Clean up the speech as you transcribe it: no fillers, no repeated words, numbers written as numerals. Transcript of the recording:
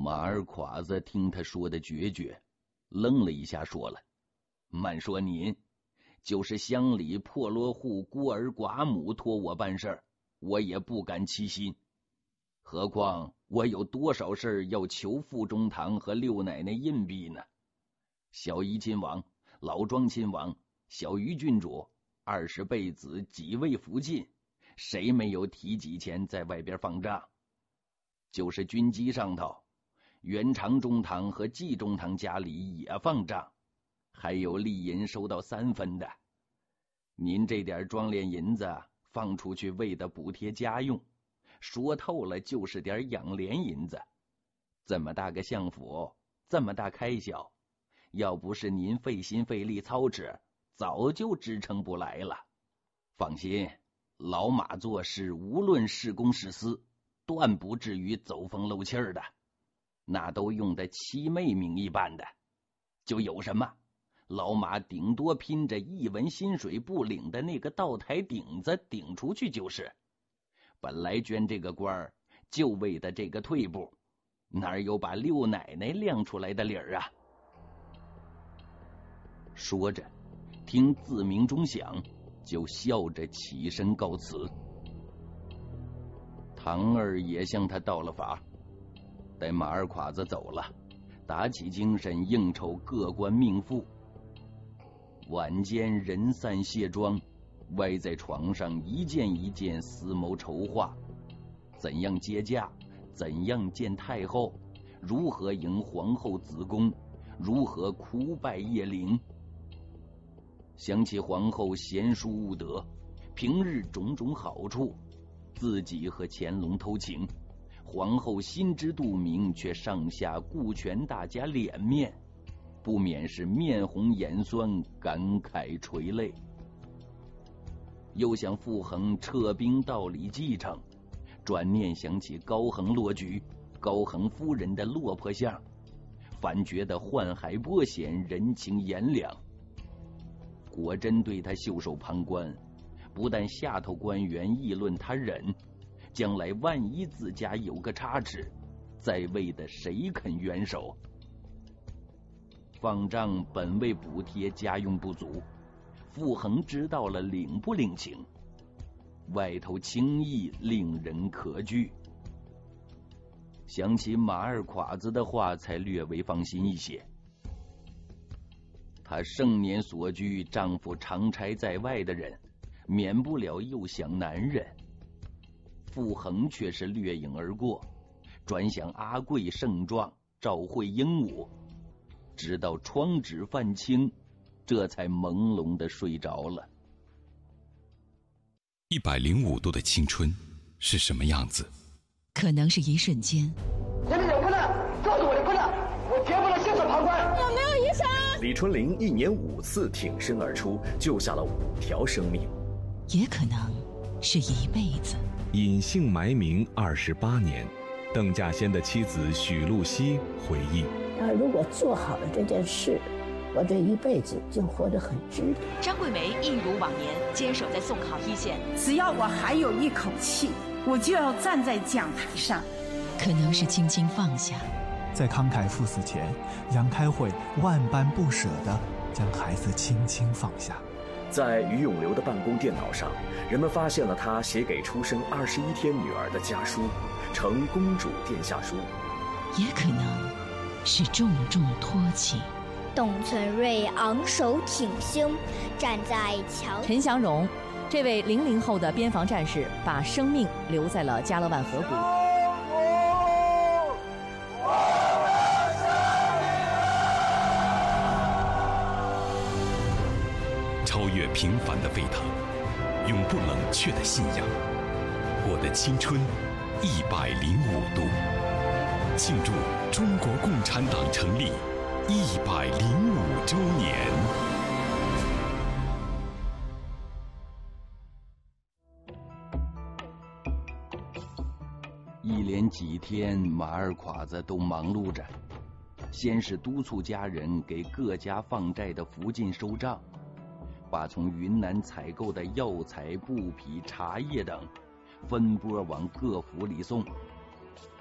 马二侉子听他说的决绝，愣了一下，说了：“慢说您，就是乡里破落户孤儿寡母托我办事儿，我也不敢欺心。何况我有多少事儿要求傅中堂和六奶奶硬币呢？小姨亲王、老庄亲王、小于郡主、20辈子几位福晋，谁没有提几钱在外边放账？就是军机上头，元长中堂和季中堂家里也放账，还有利银收到3分的。您这点庄敛银子放出去为的补贴家用，说透了就是点养廉银子。这么大个相府，这么大开销，要不是您费心费力操持，早就支撑不来了。放心，老马做事无论是公是私，断不至于走风漏气儿的，那都用的七妹名义办的，就有什么老马顶多拼着1文薪水不领的那个道台顶子顶出去就是。本来捐这个官儿就为的这个退步，哪有把六奶奶亮出来的理儿啊？说着，听自鸣钟响，就笑着起身告辞。堂儿也向他道了法，待马二侉子走了，打起精神应酬各官命妇。晚间人散卸妆，歪在床上一件一件思谋筹划，怎样接驾，怎样见太后，如何迎皇后子宫，如何哭拜叶灵。想起皇后贤淑务德，平日种种好处，自己和乾隆偷情，皇后心知肚明，却上下顾全大家脸面，不免是面红眼酸，感慨垂泪。又想傅恒撤兵道理继承，转念想起高恒落局，高恒夫人的落魄相，反觉得宦海波险，人情炎凉。果真对他袖手旁观，不但下头官员议论他忍，将来万一自家有个差池，在位的谁肯援手？放账本为补贴家用不足，傅恒知道了领不领情，外头轻易令人可惧。想起马二侉子的话，才略微放心一些。她盛年所居，丈夫长差在外的人，免不了又想男人。傅恒却是掠影而过，转想阿贵盛壮，赵慧英武，直到窗纸泛青，这才朦胧的睡着了。 105度的青春是什么样子？ 可能是一瞬间。 这里有困难，告诉我的困难，我绝不能袖手旁观。 有没有医生？ 李春玲1年5次挺身而出，救下了5条生命。 也可能是一辈子。 隐姓埋名28年，邓稼先的妻子许露西回忆： 他如果做好了这件事，我这一辈子就活得很值得。 张桂梅一如往年坚守在宋考一线， 只要我还有一口气，我就要站在讲台上。 可能是轻轻放下。 在康凯赴死前，杨开慧万般不舍地将孩子轻轻放下。 在于永流的办公电脑上，人们发现了他写给出生21天女儿的家书，呈公主殿下书。 也可能是重重托起。 董存瑞昂首挺胸，站在桥。 陈祥荣，这位00后的边防战士，把生命留在了加勒万河谷。 超越平凡的沸腾，永不冷却的信仰。我的青春105度，庆祝中国共产党成立105周年。 一连几天，马二侉子都忙碌着，先是督促家人给各家放债的福晋收账，把从云南采购的药材、布匹、茶叶等分拨往各府里送，